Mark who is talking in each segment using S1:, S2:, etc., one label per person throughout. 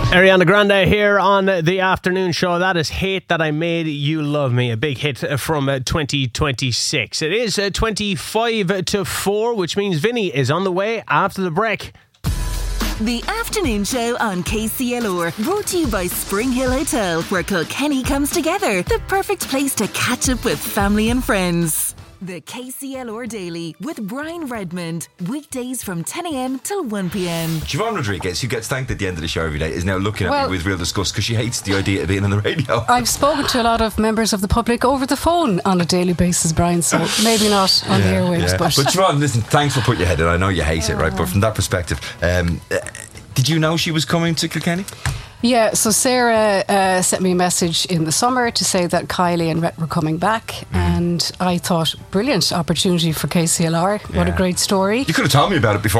S1: Ariana Grande here on the afternoon show. That is Hate That I Made You Love Me, a big hit from 2026. It is 25 to 4, which means Vinny is on the way after the break.
S2: The afternoon show on KCLR, brought to you by Spring Hill Hotel, where Kilkenny comes together. The perfect place to catch up with family and friends. The KCLR Daily with Brian Redmond. Weekdays from 10 a.m. till 1 p.m.
S3: Siobhan Rodriguez, who gets thanked at the end of the show every day, is now looking at me with real disgust because she hates the idea of being on the radio.
S4: I've spoken to a lot of members of the public over the phone on a daily basis, Brian, so maybe not on the airwaves.
S3: Yeah. But Siobhan, listen, thanks for putting your head in. I know you hate it, right? But from that perspective, did you know she was coming to Kilkenny?
S4: Yeah, so Sarah sent me a message in the summer to say that Kylie and Rhett were coming back, and I thought, brilliant opportunity for KCLR. What a great story.
S3: You could have told me about it before.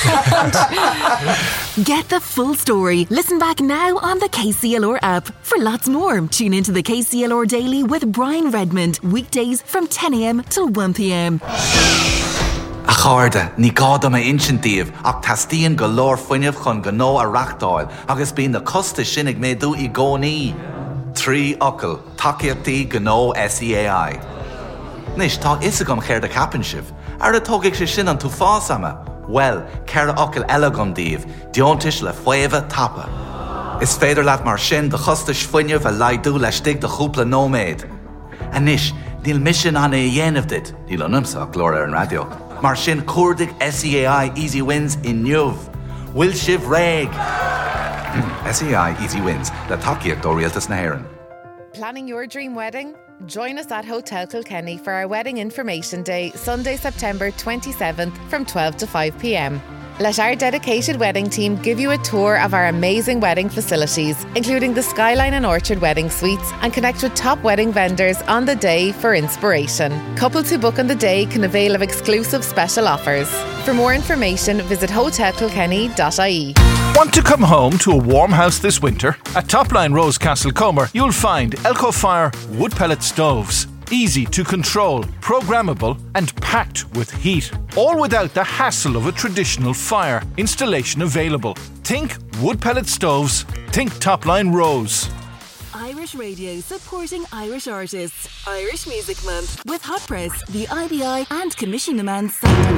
S2: Get the full story. Listen back now on the KCLR app. For lots more, tune into the KCLR Daily with Brian Redmond, weekdays from 10 a.m. till 1 p.m.
S5: A cháirde, ní gáda me insintíomh, ach tastíon go leor fuinneamh chun go nó a reachtáil, agus bíon na costa sinnig méadú I gcónaí. Trí ocail, takeíochtaí go nó SEAI. Nis, tá isagam chéir de capan sibh. Ar a tógaic sé sin an tú fás ama? Well, céir ocail eile gom díobh, diontais le fuamha tapa. Is féidir leat mar sin de chostais fuinneamh a laidú leis stig de chúpla nóméid. A nis, níl mission anna I dhéanamh dit, níl anumsa glór ar an radio. Mar sin cuardaigh SEAI Easy Wins in Newv. Will sibh réig. SEAI Easy Wins, le takeíocht ó rialtas na hÉireann.
S6: Planning your dream wedding? Join us at Hotel Kilkenny for our Wedding Information Day, Sunday, September 27th from 12 to 5 p.m. Let our dedicated wedding team give you a tour of our amazing wedding facilities, including the Skyline and Orchard Wedding Suites, and connect with top wedding vendors on the day for inspiration. Couples who book on the day can avail of exclusive special offers. For more information, visit hotelkilkenny.ie.
S7: Want to come home to a warm house this winter? At Topline Rose Castlecomer, you'll find Elco Fire wood pellet stoves. Easy to control, programmable and packed with heat. All without the hassle of a traditional fire. Installation available. Think wood pellet stoves. Think Topline Rose.
S2: Irish Radio supporting Irish artists. Irish Music Month with Hot Press, the IBI and Commission Man.